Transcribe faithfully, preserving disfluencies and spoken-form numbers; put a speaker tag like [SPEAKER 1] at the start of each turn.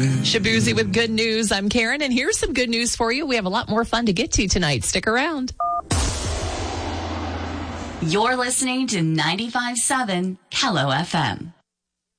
[SPEAKER 1] Shabuzi with good news. I'm Karen, and here's some good news for you. We have a lot more fun to get to tonight. Stick around.
[SPEAKER 2] You're listening to ninety-five point seven Kello F M.